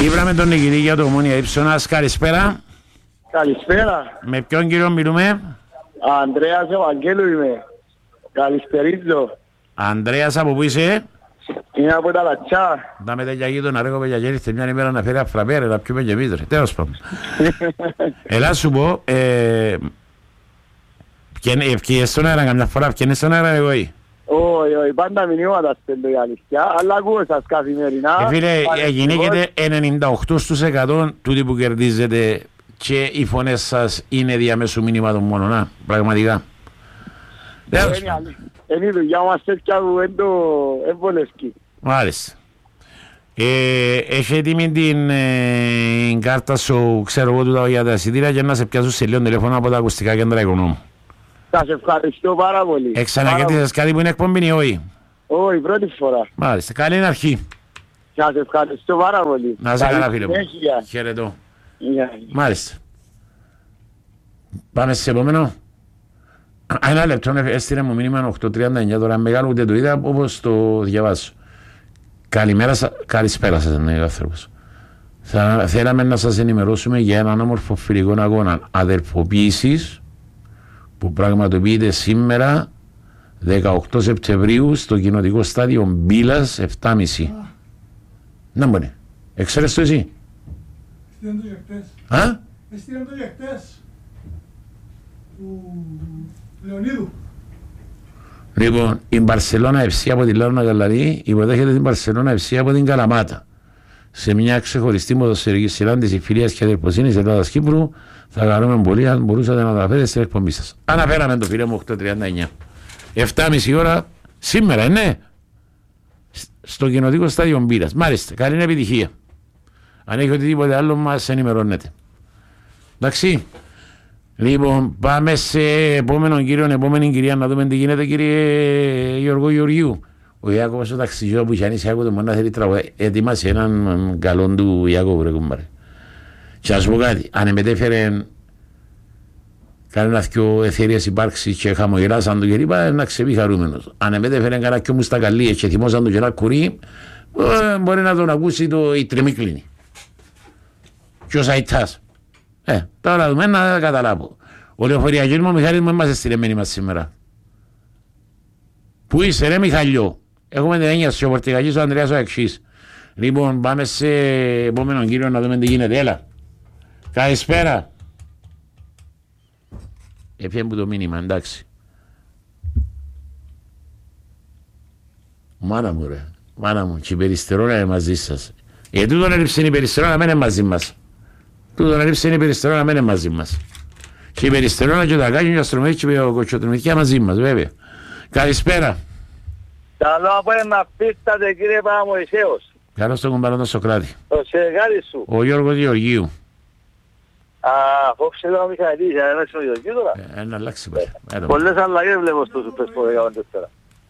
Ήβραμε τον νικητή για το Ομόνια Υψώνας. Καλησπέρα. Καλησπέρα. Με ποιον κύριο μιλούμε? Ανδρέας Ευαγγέλου είμαι. Καλησπερίζω. Ανδρέας, από πού είσαι? Είναι από τα Λατσά. Να με τα γείτονα ρε κοπέλια, ήρθε μια ημέρα να φέρει αφραπέρα, να πιούμε και εμείς ρε. Τέλος πάντων. Ελά σου πω, ευκαιρίες στον αέρα καμιά φορά, ευκαιρίες στον αέρα εγώ ή? Όχι, πάντα μηνύματα στέλνω η αλήθεια, αλλά ακούω σας καθημερινά. Φίλε, γινήκεται 98% τούτοι που κερδίζετε και οι φωνές σας είναι διαμέσου μηνύματων μόνο, να, πραγματικά. Είναι η δουλειά μας τέτοια που δεν το εύβολευκεί. Μάλιστα. Έχει έτοιμη την κάρτα σου, ξέρω εγώ, του για τα εισιτήρια και να σε πιάσω σε λίγο τηλέφωνο από τα ακουστικά κέντρα Οικονόμου. Σας ευχαριστώ πάρα πολύ. Ξανακέρδισες κάτι που είναι εκπομπή ή όχι? Όχι, πρώτη φορά. Μάλιστα, καλή είναι αρχή. Σας ευχαριστώ πάρα πολύ. Να είσαι καλά φίλε μου. Συνέχεια. Χαιρετώ. Γεια. Μάλιστα. Πάμε σε επόμενο. Ένα λεπτό, έστειλε μου μήνυμα 8:39 τώρα, μεγάλο ούτε το είδα όπως το διαβάζω. Καλημέρα σας, καλησπέρα σας είναι ο άνθρωπος. Θέλαμε να σας ενημερώσουμε για έναν όμορφο φιλικό αγώνα αδερφοποίησης που πραγματοποιείται σήμερα 18 Σεπτεμβρίου στο κοινοτικό στάδιο Μπύλας 7.30. Να μπορεί. Εξαίρεσαι το εσύ? Έστειλαν το για χτες. Α? Έστειλαν το για χτες. Του Λεωνίδου. Λοιπόν, η Μπαρσελόνα FC από τη Λάουνα Γαλαρή υποδέχεται την Μπαρσελόνα FC από την Καλαμάτα. Σε μια ξεχωριστή ποδοσφαιρική συνάντηση φιλίας και αδερφοσύνης Ελλάδας-Κύπρου, θα χαρούμε πολύ αν μπορούσατε να τα φέρετε στην εκπομπή σας. Αναφέραμε το φίλο μου 8:39. 7.30 ώρα σήμερα, ναι, στο κοινοτικό στάδιο Μπύρας. Μάλιστα, καλή επιτυχία. Αν έχει οτιδήποτε άλλο μας ενημερώνετε. Εντάξει. Λοιπόν, πάμε σε επόμενον κύριο, επόμενη κυρία, να δούμε τι γίνεται, κύριε Γιώργο Γεωργίου. Ο Ιάκωβος ο ταξιδιώτης που είχε ανήσει Ιάκωβο, το μόνο να θέλει τραγουδί, ετοιμάσει έναν καλόν του Ιάκωβου, ρε κουμπάρε. Και ας πω κάτι, αν μετέφερε κανένα δυο εθερίες υπάρξεις και χαμογελάσαν το και είπα, να ξεβεί χαρούμενος. Αν μετέφερε κανένα δυο μουστακαλίες και θυμώσαν το και ένα κουρί, μπορεί να τον ακούσει η τριμίκλινη. Και ο Σαϊτάς. Τώρα δούμε να καταλάβω. Ο λεωφοριακός μου ο Μιχάλης μου μας έστειλε μήνυμα σήμερα. Πού είσαι ρε Μιχαλιό? Έχουμε την έννοια στο Πορτικακής ο Ανδρέας ο εξής. Λοιπόν, πάμε σε επόμενον κύριο να δούμε τι γίνεται. Έλα. Καλησπέρα. Έφυγε που το μήνυμα, εντάξει. Μάνα μου ρε. Μάνα μου. Και η Περιστερώνα είναι μαζί σας. Τούτον έλειψε η Περιστερώνα να είναι μαζί μας. Τούτον έλειψε η Περιστερώνα να είναι μαζί μας. Και η Περιστερώνα και ο Τακάκη και ο Αστρομέκη και ο Κοτσοτρομητικιά μαζί μας, βέβαια. Καλησπέρα. Καλό απόγευμα πίστατε κύριε Παπαμωυσέος. Καλώς τον κουμπαρό τον Σοκράτη. Το σεγάρι σου. Ο Γιώργος Γεωργίου. Απόψε εδώ ο Μιχαηλής, να αλλάξει ο Γεωργίου τώρα. Να αλλάξει πάλι. Πολλές αλλαγές βλέπω στους πες τώρα.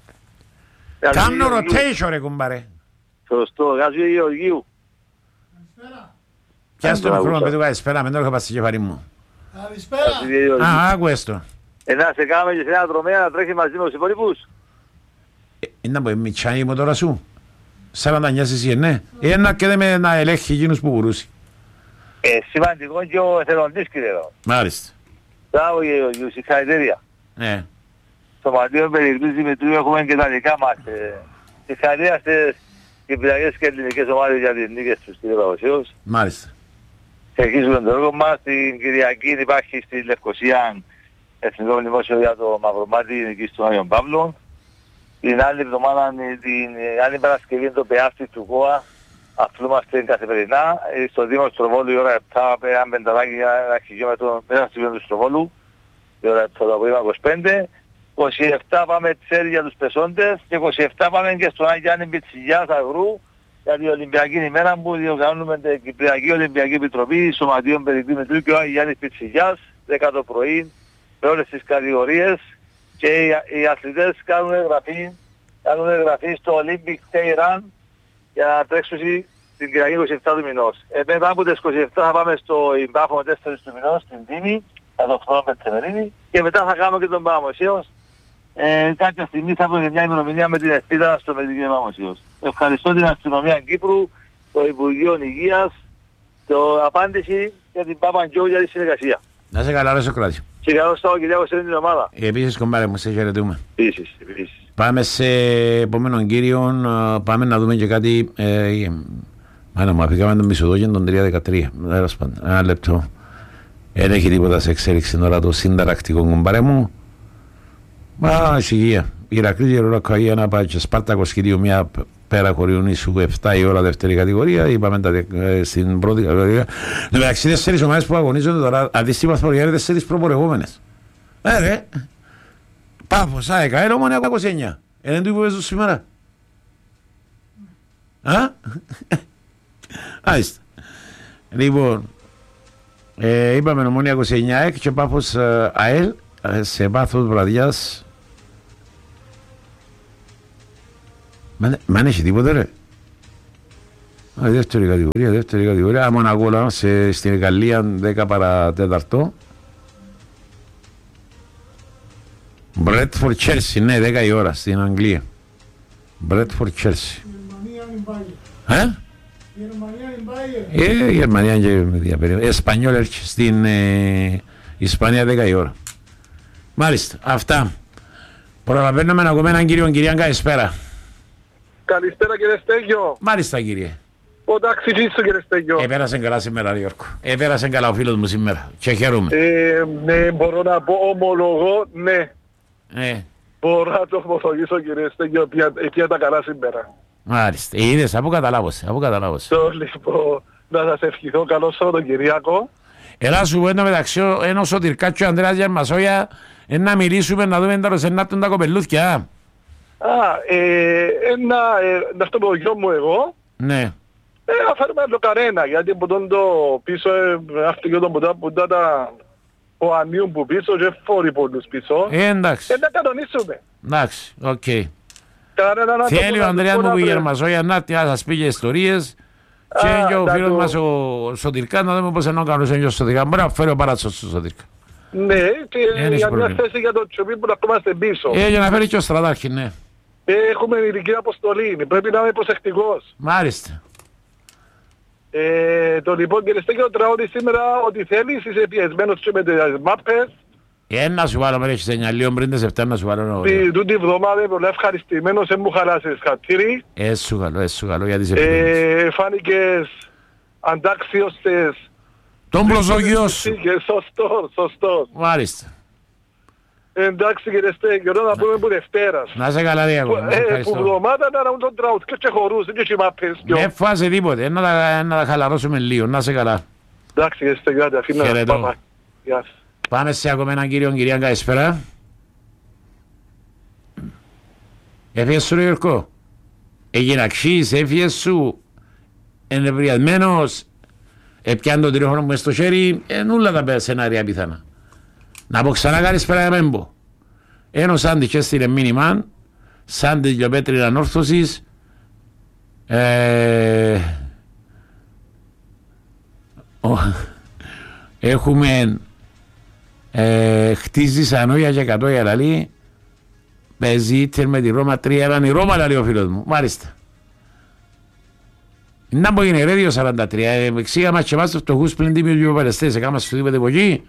Κάμνο rotation ρε κουμπάρε. Σωστό, γάζω Γεωργίου. Καλησπέρα. Πιάσ' τον χρόνο παιδί καλησπέρα, με το έχω πάει στη κεφαρή μου. Καλησπέρα. Α, άκου έστω. Να σε κάνουμε και σε ένα δρομέα να τρέχει μαζί με τους υπόλοιπους. Είναι να πω, μητσάνει μου τώρα σου. 49 εσύ, ναι. Ένα και δεν με να ελέγχει εκείνους που μπορούσε. Σημαντικό και ο εθελοντής κύριε. Μάλιστα. Μπράβο Γεωργίου, συγχαρητήρια. Ναι. Στο Μαντίο Περικλής Δημητρίου έχουμε και τα δικά μας. Συγχαρητήρια στις κυπριακές και ελληνικές ομάδες για τις νίκες τους κύριε Παπαμωυσέος. Μάλιστα. Συνεχίζουμε το έργο μας. Την Κυριακή υπάρχει στη Λευκοσία Εθνικό Μνημόσιο για το Μαυρομάτι εκεί στον Άγιον Παύλο. Την άλλη εβδομάδα, την άλλη Παρασκευή το πεάστη του ΚΟΑ αθλούμαστε καθημερινά. Στο Δήμο Στροβόλου η ώρα 7 πέραν πενταδάκι για ένα χιλιόμετρο μέσα στο Δήμο του Στροβόλου. Η ώρα 7 το απόγευμα 25. 27 πάμε τσέρι για τους πεσόντες και 27 πάμε και στον Άγιο Γιάννη Πιτσιλιάς Αγρού για την Ολυμπιακή ημέρα που διοργανώνουμε την Κυπριακή Ολυμπιακή Επιτροπή Σωματείων Περικλής Δημητρίου και ο Άγιο Γιάννης Πιτσιλιάς 10 το πρωί με όλες τις κατηγορίες και οι αθλητές κάνουν εγγραφή στο Olympic Day Run για να τρέξουν την Κυριακή 27 του μηνός. Μετά από τις 27 θα πάμε στο Ιμπάφο 4 του μηνός στην Τίμη, θα το χρόνο Πετσεμερίνη και μετά θα κάνουμε και τον Παπαμωυσέος. Κάποια στιγμή θα έχουμε μια ημερομηνία με την Εσπίδα στο Μετρική Παπαμωυσέος. Ευχαριστώ την Αστυνομία Κύπρου, το Υπουργείο Υγείας Το απάντηση για την Παπαντζό για τη συνεργασία. Να είσαι καλά, ρε Σοκράτη. Και καλό Σαββατοκύριακο σε την ομάδα. Επίσης, κομπάρε μου, σε χαιρετούμε. Επίσης. Πάμε σε επόμενον κύριο, πάμε να δούμε και κάτι. Μάνα μου, αφήκαμε τον μισοδόγιο τον 3-13. Ένα λεπτό. Δεν έχει τίποτα σε εξέλιξη τώρα το συνταρακτικό κομπάρε μου. Μα, ησυχία. Η Ηρακλής Γερολακαΐα να πάει και Σπάρτακος Κυρίου μια πέρα χωριούν ίσου 7 η ώρα δεύτερη κατηγορία. Είπαμε στην πρώτη κατηγορία. Εντάξει, 4 ομάδες που αγωνίζονται τώρα, αντίστοιχα βαθμολογία 4 προπορευόμενες. Ρε. Πάφος, ΑΕΚ, Ομόνια 29. Δεν του είπες σήμερα. Άιστα. Λοιπόν, είπαμε Ομόνια 29 ΑΕΚ και Πάφος ΑΕΛ σε βάθος βραδιάς. Μα αν έχει τίποτε ρε. Δεύτερη κατηγορία. Μονακόλα στην Γαλλία 10 παρατέταρτο. Μπρέτφορντ Chelsea, ναι, 10 η ώρα στην Αγγλία. Μπρέτφορντ Chelsea. Η Γερμανία και διαπερίμενη. Εσπανιόλ έρχεται στην Ισπανία 10 η ώρα. Μάλιστα, αυτά. Προλαβαίνουμε ακόμα έναν κύριο. Κυρία, καλησπέρα. Καλησπέρα κύριε Στέγιο. Μάλιστα κύριε. Ο ταξιτής του κύριε Στέγιο. Επέρασε καλά σήμερα Γιώργο. Επέρασε καλά ο φίλος μου σήμερα. Και χαίρομαι. Ναι, μπορώ να πω ομολογώ, ναι. Μπορώ να το ομολογήσω κύριε Στέγιο, πια τα καλά σήμερα. Μάλιστα. Είδες, από καταλάβωσε. Το λοιπόν, να σας ευχηθώ καλό Σαββατοκυριακό. Έλα σου πω ένα μεταξύ ενός ο Τυρκάτσο και ο Ανδρέας Γιαρμασόγια να μιλήσουμε, να δούμε τα ροσενάτων τα κοπελούθια. Να στο πω γιο μου εγώ. Ναι. Αφάρουμε άλλο κανένα, γιατί από τον το πίσω, αυτό τον ποτά τα Ανίου που πίσω και φόρει πολλούς πίσω. Εντάξει. Να κανονίσουμε. Εντάξει, οκ. Θέλει ο Ανδρέας μου που Γερμασόγια να σας πει και ιστορίες και ο φίλος μας ο Σωτηρκάς να δούμε πώς εννοώ κανείς ο Σωτηρκάς. Μπορεί να φέρει ο παράτσος του Σωτηρκά. Ναι, και για μια θέση για το τσοπί που να είμαστε πίσω. Για να φέρει και ο Στρατάρχη, ναι. Έχουμε ειδική αποστολή, πρέπει να είμαι προσεκτικός. Μάλιστα. Το λοιπόν κύριε Στέγιο, τραγούδι σήμερα ό,τι θέλεις, είσαι πιεσμένος και με τις μάπες. Να σου βάλω μέχρι σε 9 λίγο πριν τις 7 να σου βάλω ένα όριο. Τούτη εβδομάδα είμαι πολύ ευχαριστημένος, δεν μου χαλάσεις χατήρι. Έσου καλό για τις επιδόσεις. Φάνηκες αντάξιος της... Τον προσόγειος. Σωστός. Μάλιστα. Εντάξει κύριε Στέγιο, να πούμε που Δευτέρας. Να σε καλά Διάκο. Που εβδομάδα να ραούν τον τραούτ και χορούς, δεν και μάπες. Δεν φάσε τίποτε, να τα χαλαρώσουμε λίγο, να σε καλά. Εντάξει κύριε Στέγιο, αφήνω να πάμε. Γεια σας. Πάμε σε ακόμα έναν κύριο, κυρία, καλησπέρα. Έφυγες σου ρε Γιώργο. Εγιναξής, έφυγες σου. Ενευριασμένος. Επιάνε το τηλέφωνο μου στο χέρι. Όλα τα σενάρια πιθανά. Να πω ξανά καλησπέρα για μέμπο. Ένας Σάντι και έστειλε μήνυμα. Σάντι και ο Πέτριν ανόρθωσης. Έχουμε χτίζει Σανόγια και 100 για λαλή. Παίζει Ίντερ με τη Ρώμα 3-1. Η Ρώμα λαλεί ο φίλος μου. Μάλιστα. Να πω είναι ρε 2-43. Εξήγα μας και εμάς τους φτωχούς πλην τίμιους γεωπαρεστές. Έκανα μας στο τίποτε από εκεί.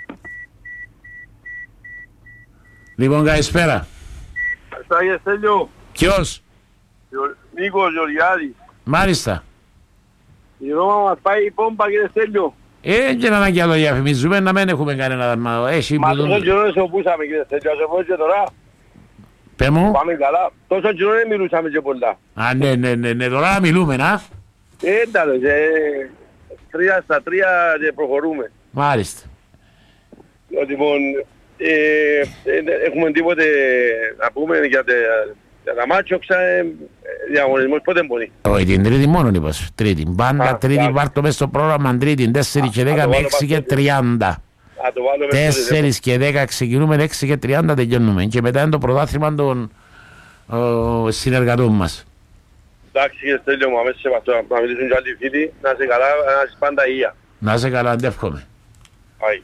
Λοιπόν, καλησπέρα. Καλησπέρα κύριε Στέλιο. Ποιος? Νίκος Γεωργιάδης. Μάλιστα. Η Ρώμα μας πάει η πόμπα κύριε Στέλιο. Και να αναγκιάτο διαφημίζουμε να μην έχουμε κανένα δαρμάδο. Μα τόσο καιρό δεν σε οπούσαμε κύριε Στέλιο, σε πω και τώρα. Πέ μου. Πάμε καλά. Τόσο καιρό δεν μιλούσαμε και πολλά. Ναι, τώρα μιλούμε, να. Εντάξει, 3 στα 3 και προχωρούμε. Μάλιστα. Λοιπόν, έχουμε τίποτε να πούμε για τα μάτσο, διαγωνισμός πότε μπορεί. Όχι, την Τρίτη μόνο είπα σου. Τρίτη. Πάντα Τρίτη, πάρ' μες στο πρόγραμμα Τρίτη, 4 και 10 με 6 και 30. 4 και 10 ξεκινούμε, 6 και 30 τελειώνουμε. Και μετά είναι το πρωτάθλημα των συνεργατών μας. Εντάξει κύριε Στέλιο μου, αμέσως σε αυτό, να μιλήσουν και άλλοι φίλοι, να είσαι καλά, να είσαι πάντα υγεία. Να είσαι καλά, αντεύχομαι. Άι.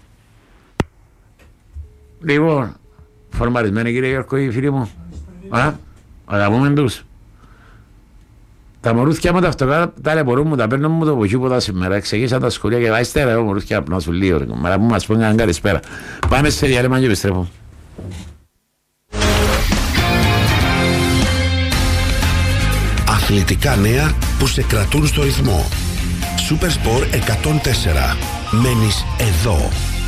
Λοιπόν, φορμαρισμένοι κύριε Γιώργο οι φίλοι μου. Θα πούμε τους. Τα μωρούθια μου τα αυτοκάτα ταλαιπωρούν μου, τα παίρνω μου το ποχύποτα σήμερα. Ξεκίνησα τα σχολεία και βάζει τέρα εγώ μωρούθια να σου λίγο ρε κομμάρα μου μας πούν έναν καλησπέρα. Πάμε σε διάλειμμα και επιστρέφω. Αθλητικά νέα που σε κρατούν στο ρυθμό. Super Sport 104. Μένεις εδώ.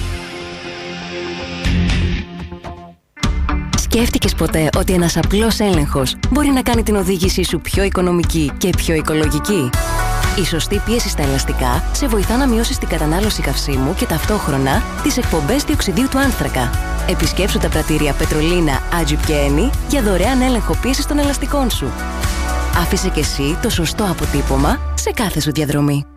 Σκέφτηκες ποτέ ότι ένας απλός έλεγχος μπορεί να κάνει την οδήγησή σου πιο οικονομική και πιο οικολογική? Η σωστή πίεση στα ελαστικά σε βοηθά να μειώσεις την κατανάλωση καυσίμου και ταυτόχρονα τις εκπομπές διοξιδίου του άνθρακα. Επισκέψου τα πρατήρια Πετρολίνα, Άτζιπ και Ένι για δωρεάν έλεγχο πίεσης των ελαστικών σου. Άφησε και εσύ το σωστό αποτύπωμα σε κάθε σου διαδρομή.